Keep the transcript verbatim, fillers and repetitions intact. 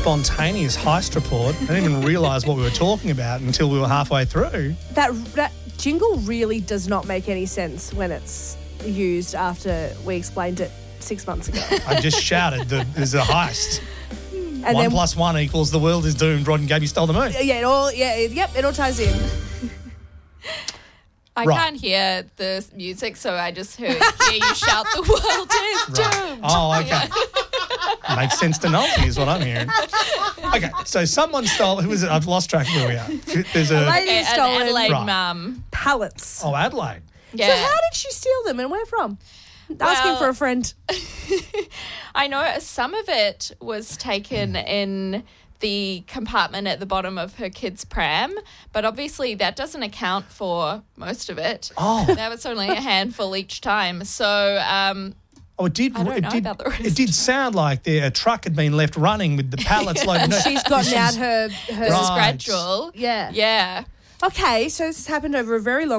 spontaneous heist report. I didn't even realise what we were talking about until we were halfway through. That that jingle really does not make any sense when it's used after we explained it six months ago. I just shouted that there's a heist. And one then, plus one equals the world is doomed. Rod and Gabby stole the moon. Yeah, it all. Yeah, it, yep, it all ties in. I Right. can't hear the music, so I just heard hear you shout, "The world is doomed." Oh, okay. Makes sense to Nolty is what I'm hearing. Okay, so someone stole. Who is it? I've lost track of where we are. There's a. Lady Okay, an stolen Adelaide Right. mum. pallets. Oh, Adelaide. Yeah. So how did she steal them and where from? Asking Well- for a friend. I know some of it was taken in the compartment at the bottom of her kid's pram, but obviously that doesn't account for most of it. Oh. That was only a handful each time. So, um, Oh, it did. I don't it know did. about the rest. It did sound like the a truck had been left running with the pallets loaded. No, She's gotten this out is- her her. this is Right. gradual. Yeah. Yeah. Okay, so this has happened over a very long